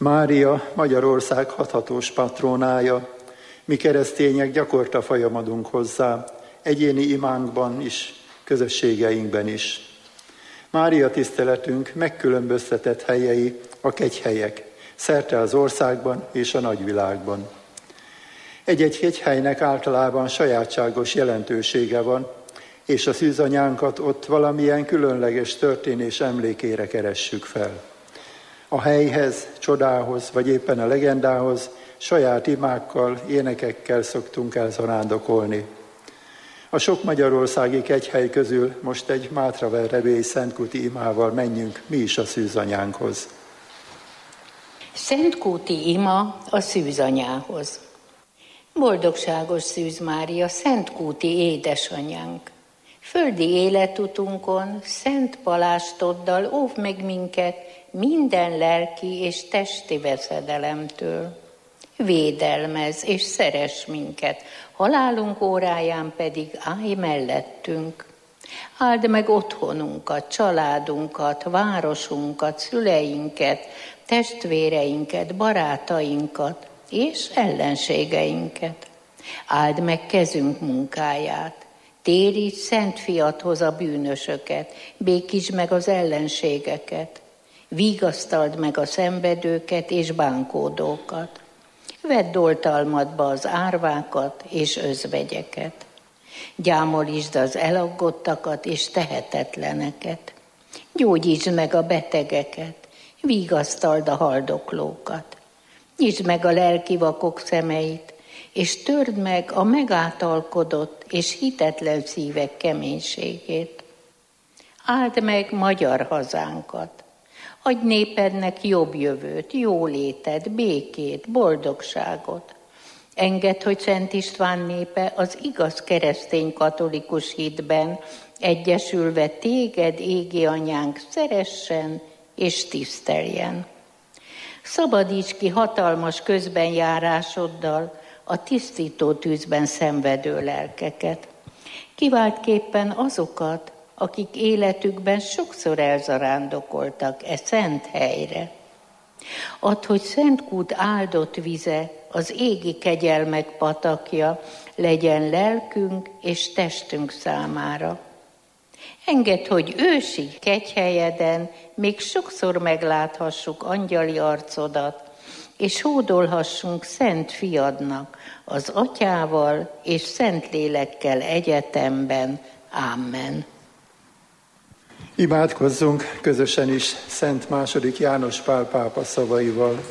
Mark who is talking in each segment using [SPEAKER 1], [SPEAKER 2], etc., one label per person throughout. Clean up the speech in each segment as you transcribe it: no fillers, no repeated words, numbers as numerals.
[SPEAKER 1] Mária Magyarország hathatós patrónája, mi keresztények gyakorta folyamodunk hozzá, egyéni imánkban is, közösségeinkben is. Mária tiszteletünk megkülönböztetett helyei a kegyhelyek, szerte az országban és a nagyvilágban. Egy-egy kegyhelynek általában sajátságos jelentősége van, és a szűzanyánkat ott valamilyen különleges történés emlékére keressük fel. A helyhez, csodához, vagy éppen a legendához saját imákkal, énekekkel szoktunk elzarándokolni. A sok magyarországi kegyhely közül most egy Mátravel-Rebély szentkúti imával menjünk mi is a szűzanyánkhoz.
[SPEAKER 2] Szentkúti ima a szűzanyához. Boldogságos Szűz Mária, szentkúti édesanyánk! Földi életutunkon szent palástoddal óvd meg minket minden lelki és testi veszedelemtől. Védelmezz és szeress minket, halálunk óráján pedig állj mellettünk. Áld meg otthonunkat, családunkat, városunkat, szüleinket, testvéreinket, barátainkat és ellenségeinket. Áld meg kezünk munkáját, téríts Szent Fiadhoz a bűnösöket, békítsd meg az ellenségeket, vigasztald meg a szenvedőket és bánkódókat. Vedd oltalmadba az árvákat és özvegyeket. Gyámolítsd az elaggottakat és tehetetleneket. Gyógyítsd meg a betegeket, vigasztald a haldoklókat. Nyisd meg a lelki vakok szemeit, és törd meg a megáltalkodott és hitetlen szívek keménységét. Áld meg magyar hazánkat. Adj népednek jobb jövőt, jólétet, békét, boldogságot. Engedd, hogy Szent István népe az igaz keresztény katolikus hitben egyesülve téged, égi anyánk, szeressen és tiszteljen. Szabadíts ki hatalmas közbenjárásoddal a tisztító tűzben szenvedő lelkeket. Kiváltképpen azokat, akik életükben sokszor elzarándokoltak e szent helyre. Add, hogy Szentkút áldott vize, az égi kegyelmek patakja legyen lelkünk és testünk számára. Engedd, hogy ősi kegyhelyeden még sokszor megláthassuk angyali arcodat, és hódolhassunk Szent Fiadnak, az Atyával és Szentlélekkel egyetemben. Amen.
[SPEAKER 1] Imádkozzunk közösen is Szent II. János Pál pápa szavaival.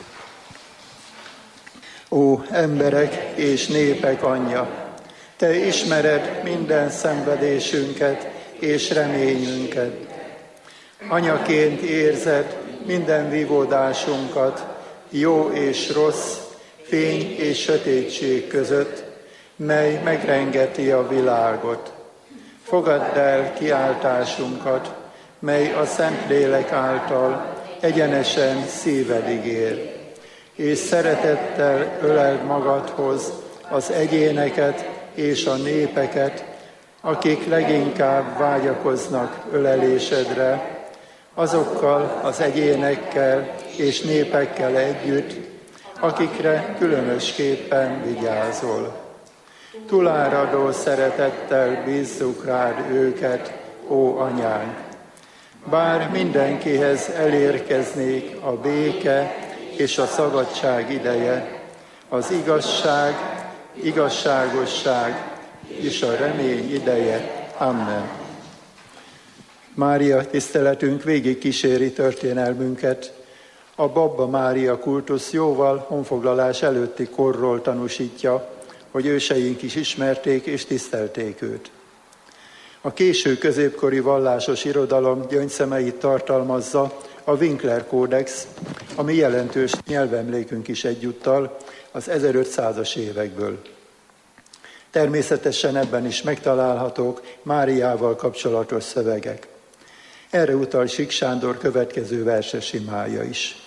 [SPEAKER 1] Ó, emberek és népek anyja! Te ismered minden szenvedésünket és reményünket. Anyaként érzed minden vívódásunkat, jó és rossz, fény és sötétség között, mely megrengeti a világot. Fogadd el kiáltásunkat, mely a Szentlélek által egyenesen szívedig ér, és szeretettel öleld magadhoz az egyéneket és a népeket, akik leginkább vágyakoznak ölelésedre, azokkal az egyénekkel és népekkel együtt, akikre különösképpen vigyázol. Túláradó szeretettel bízzuk rád őket, ó anyánk! Bár mindenkihez elérkeznék a béke és a szabadság ideje, az igazság, igazságosság és a remény ideje. Amen. Mária tiszteletünk végig kíséri történelmünket. A Babba Mária kultusz jóval honfoglalás előtti korról tanúsítja, hogy őseink is ismerték és tisztelték őt. A késő középkori vallásos irodalom gyöngyszemeit tartalmazza a Winkler kódex, ami jelentős nyelvemlékünk is egyúttal az 1500-as évekből. Természetesen ebben is megtalálhatók Máriával kapcsolatos szövegek. Erre utal Sík Sándor következő verses imája is.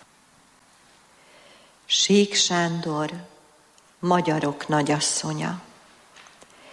[SPEAKER 3] Sík Sándor, magyarok nagyasszonya.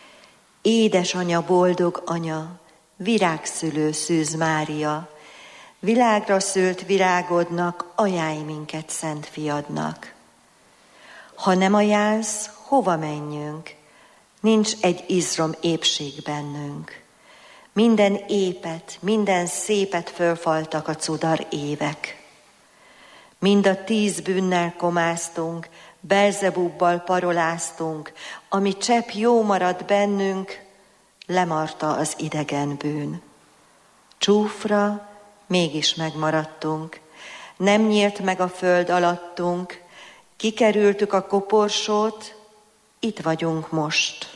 [SPEAKER 3] Édesanya, boldog anya, virágszülő Szűz Mária, Világra szült virágodnak, ajánlj minket szent fiadnak. Ha nem ajánlsz, hova menjünk? Nincs egy izrom épség bennünk. Minden épet, minden szépet fölfaltak a cudar évek. Mind a 10 bűnnel komáztunk, Belzebubbal paroláztunk, ami csepp jó maradt bennünk, lemarta az idegen bűn. Csúfra mégis megmaradtunk, nem nyílt meg a föld alattunk, kikerültük a koporsót, itt vagyunk most,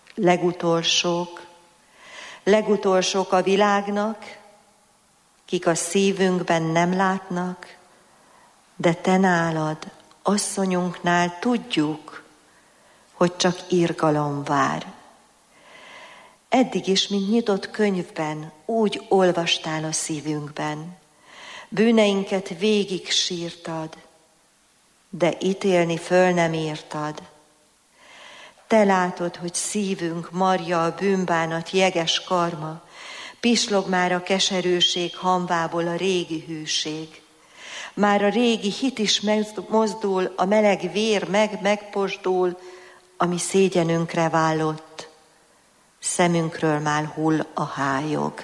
[SPEAKER 3] legutolsók a világnak, kik a szívünkben nem látnak, de te nálad, asszonyunknál tudjuk, hogy csak irgalom vár. Eddig is, mint nyitott könyvben, úgy olvastál a szívünkben. Bűneinket végig sírtad, de ítélni föl nem írtad. Te látod, hogy szívünk marja a bűnbánat jeges karma, pislog már a keserűség hamvából a régi hűség. Már a régi hit is mozdul, a meleg vér megposdul, ami szégyenünkre vállott. Szemünkről már hull a hályog.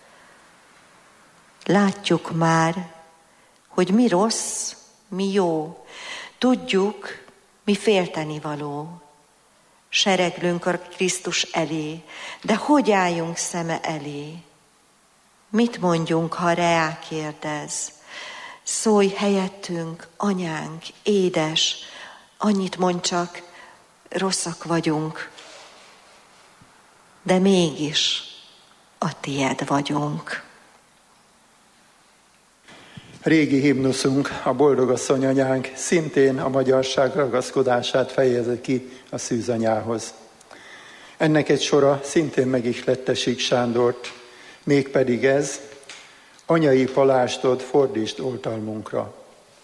[SPEAKER 3] Látjuk már, hogy mi rossz, mi jó. Tudjuk, mi féltenivaló. Sereglünk a Krisztus elé, de hogy álljunk szeme elé? Mit mondjunk, ha reá kérdez? Szólj helyettünk, anyánk, édes, annyit mondd csak, rosszak vagyunk, de mégis a tied vagyunk.
[SPEAKER 1] Régi himnuszunk, a Boldogasszony anyánk szintén a magyarság ragaszkodását fejezi ki a szűzanyához. Ennek egy sora szintén megihlette Sík Sándort, mégpedig ez: anyai palástod fordítsd oltalmunkra.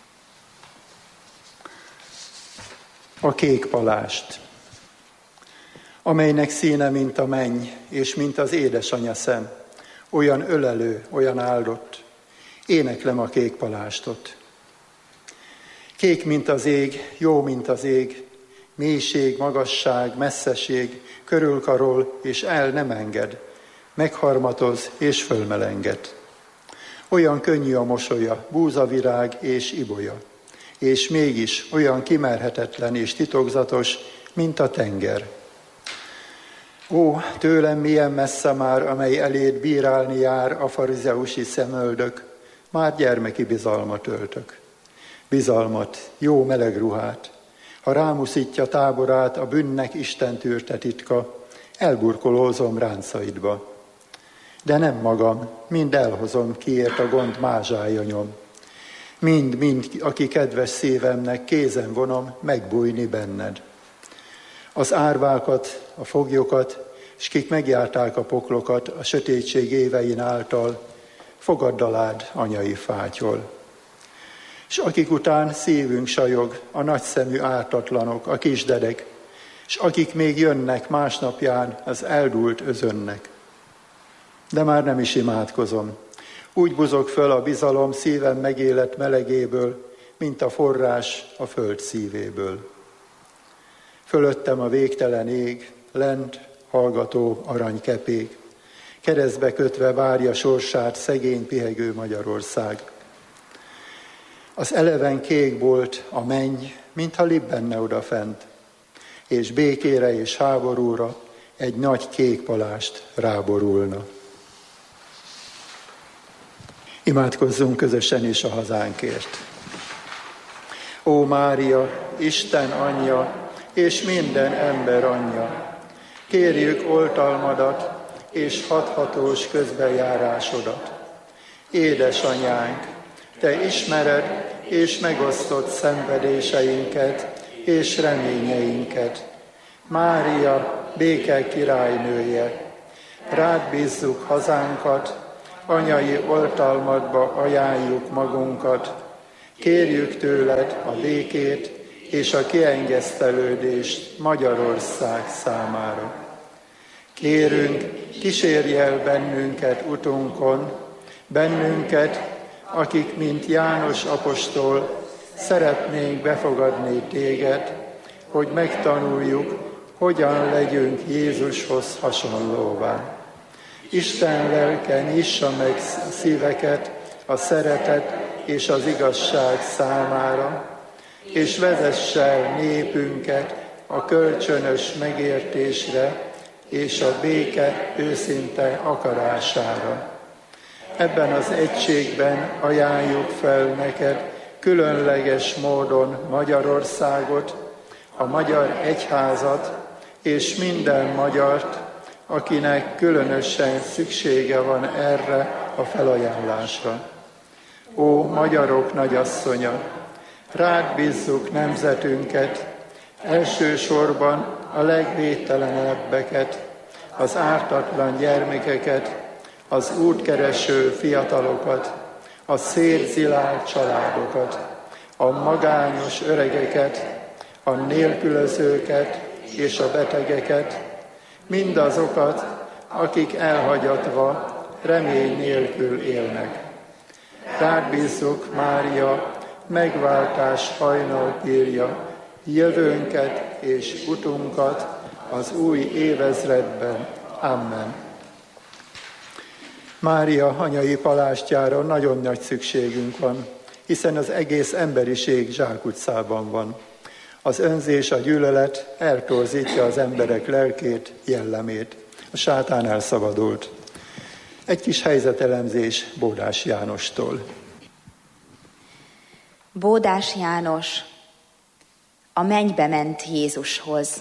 [SPEAKER 1] A kék palást, amelynek színe, mint a menny, és mint az édesanya szem, olyan ölelő, olyan áldott, éneklem a kék palástot. Kék, mint az ég, jó, mint az ég, mélység, magasság, messzeség, körülkarol, és el nem enged, megharmatoz és fölmelenged. Olyan könnyű a mosolya, búzavirág és ibolya, és mégis olyan kimerhetetlen és titokzatos, mint a tenger. Ó, tőlem milyen messze már, amely eléd bírálni jár a farizeusi szemöldök, már gyermeki bizalmat öltök. Bizalmat, jó meleg ruhát, ha rámuszítja táborát a bűnnek Isten tűrte titka, elburkolózom ráncaidba. De nem magam, mind elhozom, kiért a gond mázsája nyom. Mind, aki kedves szívemnek, kézen vonom megbújni benned. Az árvákat, a foglyokat, s kik megjárták a poklokat a sötétség évein által, fogadd alád anyai fátyol. S akik után szívünk sajog, a nagyszemű ártatlanok, a kisdedek, s akik még jönnek másnapján, az eldúlt özönnek. De már nem is imádkozom. Úgy buzog föl a bizalom szívem megélet melegéből, mint a forrás a föld szívéből. Fölöttem a végtelen ég, lent hallgató aranykepék, keresztbe kötve várja sorsát szegény pihegő Magyarország. Az eleven kék bolt a menny, mintha libbenne odafent, és békére és háborúra egy nagy kék palást ráborulna. Imádkozzunk közösen is a hazánkért. Ó Mária, Isten anyja, és minden ember anyja, kérjük oltalmadat és hathatós közbejárásodat. Édesanyánk, te ismered és megosztott szenvedéseinket és reményeinket. Mária, béke királynője, rád bízzuk hazánkat, anyai oltalmadba ajánljuk magunkat, kérjük tőled a békét és a kiengesztelődést Magyarország számára. Kérünk, kísérj el bennünket utunkon, bennünket akik, mint János apostol, szeretnénk befogadni téged, hogy megtanuljuk, hogyan legyünk Jézushoz hasonlóvá. Isten lelke nyissa meg szíveket a szeretet és az igazság számára, és vezesse el népünket a kölcsönös megértésre és a béke őszinte akarására. Ebben az egységben ajánljuk fel neked különleges módon Magyarországot, a magyar egyházat és minden magyart, akinek különösen szüksége van erre a felajánlásra. Ó, magyarok nagyasszonya, rád bízzuk nemzetünket, elsősorban a legvédtelenebbeket, az ártatlan gyermekeket, az útkereső fiatalokat, a szétzilált családokat, a magányos öregeket, a nélkülözőket és a betegeket, mindazokat, akik elhagyatva, remény nélkül élnek. Rád bízzuk, Mária, megváltás hajnalpírja, jövőnket és utunkat az új évezredben. Amen. Mária anyai palástjára nagyon nagy szükségünk van, hiszen az egész emberiség zsákutcában van. Az önzés, a gyűlölet eltorzítja az emberek lelkét, jellemét. A sátán elszabadult. Egy kis helyzetelemzés Bódás Jánostól.
[SPEAKER 4] Bódás János a mennybe ment Jézushoz.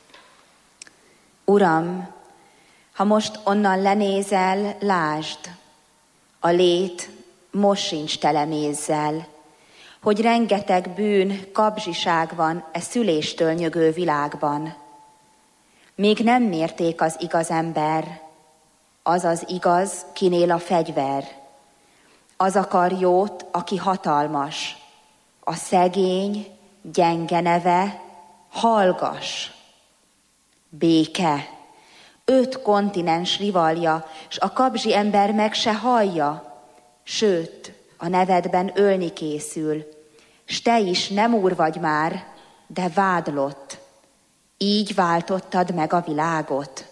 [SPEAKER 4] Uram, ha most onnan lenézel, lásd, a lét most sincs tele mézzel, hogy rengeteg bűn, kapzsiság van e szüléstől nyögő világban. Még nem mérték az igaz ember, az az igaz, kinél a fegyver. Az akar jót, aki hatalmas, a szegény, gyenge neve, hallgass. Béke, 5 kontinens rivalja, s a kapzsi ember meg se hallja, sőt, a nevedben ölni készül, s te is nem úr vagy már, de vádlott. Így váltottad meg a világot.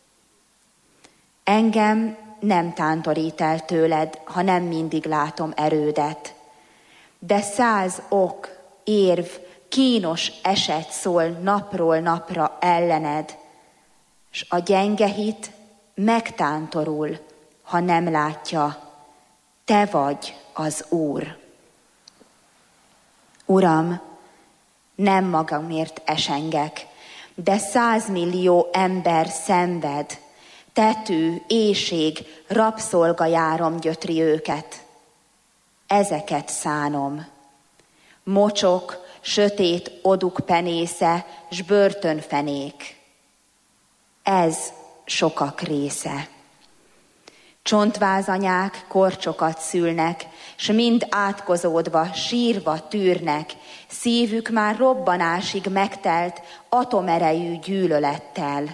[SPEAKER 4] Engem nem tántorít el tőled, ha nem mindig látom erődet. De 100 ok, érv, kínos eset szól napról napra ellened, s a gyenge hit megtántorul, ha nem látja, te vagy az Úr. Uram, nem magamért esengek, de 100 millió ember szenved, tetű, éhség, rabszolgajárom gyötri őket. Ezeket szánom. Mocsok, sötét oduk penésze, s börtönfenék. Ez sokak része. Csontvázanyák korcsokat szülnek, s mind átkozódva, sírva tűrnek, szívük már robbanásig megtelt atomerejű gyűlölettel.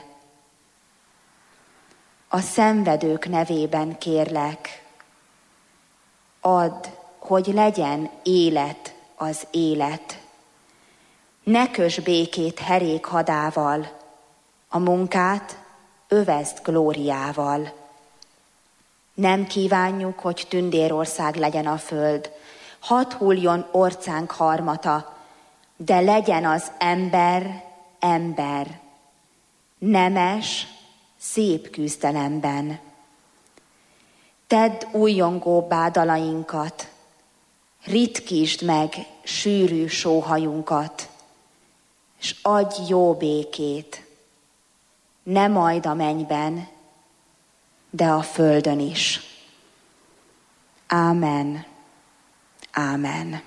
[SPEAKER 4] A szenvedők nevében kérlek, add, hogy legyen élet az élet. Ne köss békét herék hadával, a munkát övezd glóriával. Nem kívánjuk, hogy tündérország legyen a föld, hadd hulljon orcánk harmata, de legyen az ember, ember, nemes, szép küzdelemben. Tedd újjongóbbá dalainkat, ritkítsd meg sűrű sóhajunkat, s adj jó békét, ne majd a mennyben, de a földön is. Ámen. Ámen.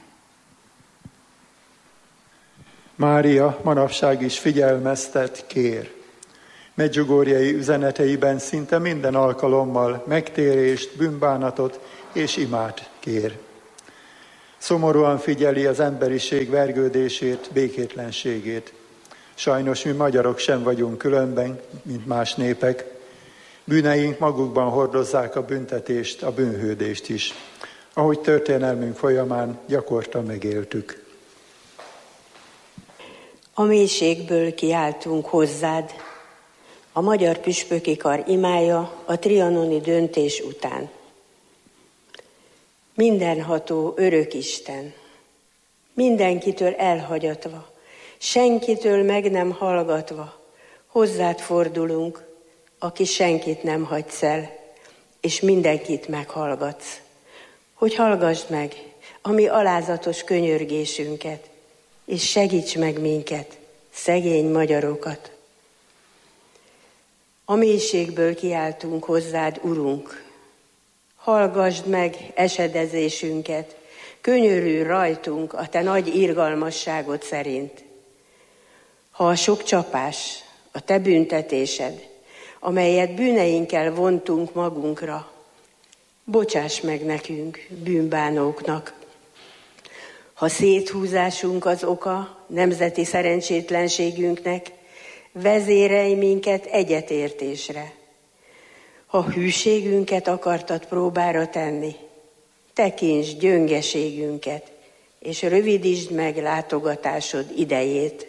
[SPEAKER 1] Mária manapság is figyelmeztet, kér. Medjugorjei üzeneteiben szinte minden alkalommal megtérést, bűnbánatot és imát kér. Szomorúan figyeli az emberiség vergődését, békétlenségét. Sajnos mi magyarok sem vagyunk különben, mint más népek. Bűneink magukban hordozzák a büntetést, a bűnhődést is. ahogy történelmünk folyamán gyakorta megéltük.
[SPEAKER 5] A mélységből kiáltunk hozzád, a magyar püspöki kar imája a trianoni döntés után. Mindenható örök Isten, mindenkitől elhagyatva, senkitől meg nem hallgatva, hozzád fordulunk, aki senkit nem hagysz el, és mindenkit meghallgatsz. Hogy hallgassd meg a mi alázatos könyörgésünket, és segíts meg minket, szegény magyarokat. A mélységből kiáltunk hozzád, Urunk, hallgassd meg esedezésünket, könyörülj rajtunk a te nagy irgalmasságod szerint. Ha a sok csapás, a te büntetésed, amelyet bűneinkkel vontunk magunkra, bocsáss meg nekünk, bűnbánóknak. Ha széthúzásunk az oka nemzeti szerencsétlenségünknek, vezérelj minket egyetértésre. Ha hűségünket akartad próbára tenni, tekintsd gyöngeségünket, és rövidítsd meg látogatásod idejét.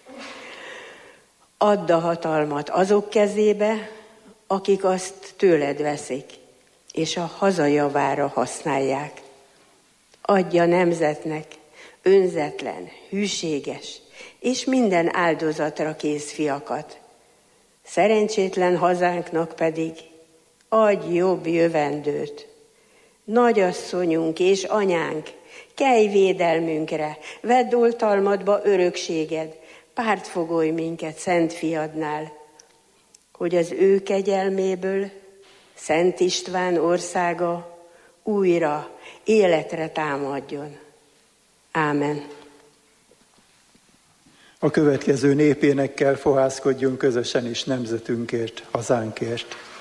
[SPEAKER 5] Add a hatalmat azok kezébe, akik azt tőled veszik, és a haza javára használják. Adj a nemzetnek önzetlen, hűséges és minden áldozatra kész fiakat. Szerencsétlen hazánknak pedig adj jobb jövendőt. Nagyasszonyunk és anyánk, kelj védelmünkre, vedd oltalmadba örökséged, pártfogolj minket Szent Fiadnál, hogy az ő kegyelméből Szent István országa újra életre támadjon. Ámen.
[SPEAKER 1] A következő népénekkel fohászkodjunk közösen is nemzetünkért, hazánkért.